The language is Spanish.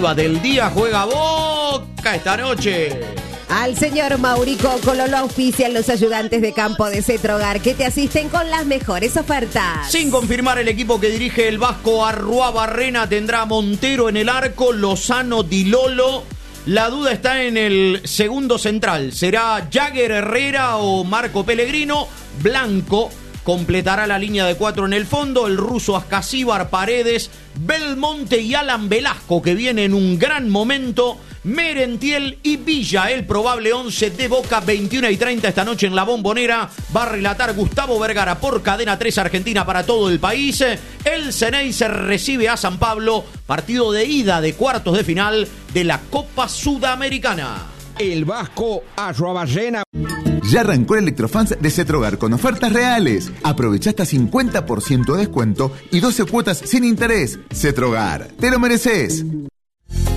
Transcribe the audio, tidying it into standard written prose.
deportiva del día. Juega Boca esta noche. Al señor Mauricio Colo lo auspician los ayudantes de campo de Cetrogar, que te asisten con las mejores ofertas. Sin confirmar el equipo que dirige el vasco Arruabarrena, tendrá a Montero en el arco, Lozano, Di Lolo. La duda está en el segundo central. ¿Será Jagger Herrera o Marco Pellegrino? Blanco completará la línea de 4 en el fondo. El ruso Ascasíbar, Paredes, Belmonte y Alan Velasco, que viene en un gran momento. Merentiel y Villa, el probable 11 de Boca. 21:30 esta noche en La Bombonera. Va a relatar Gustavo Vergara por Cadena 3 Argentina para todo el país. El Ceneice recibe a San Pablo. Partido de ida de cuartos de final de la Copa Sudamericana. El vasco Arruabarrena. Ya arrancó el Electrofans de Cetrogar con ofertas reales. Aprovecha hasta 50% de descuento y 12 cuotas sin interés. Cetrogar, te lo mereces.